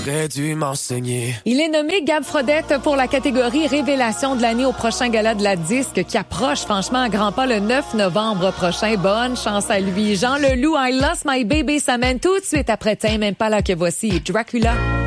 T'aurais dû m'enseigner. Il est nommé Gab Frodette pour la catégorie Révélation de l'année au prochain gala de la disque qui approche franchement à grands pas le 9 novembre prochain. Bonne chance à lui. Jean Leloup, I Lost My Baby, ça mène tout de suite après Tame Impala que voici Dracula.